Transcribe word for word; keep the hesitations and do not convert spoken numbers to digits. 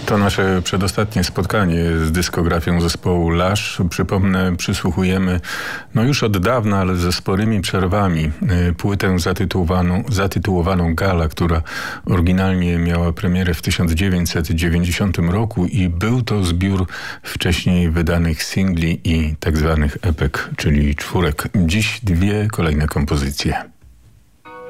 To nasze przedostatnie spotkanie z dyskografią zespołu Lush. Przypomnę, przysłuchujemy no już od dawna, ale ze sporymi przerwami płytę zatytułowaną, zatytułowaną Gala, która oryginalnie miała premierę w tysiąc dziewięćset dziewięćdziesiątym roku i był to zbiór wcześniej wydanych singli i tak zwanych epek, czyli czwórek. Dziś dwie kolejne kompozycje.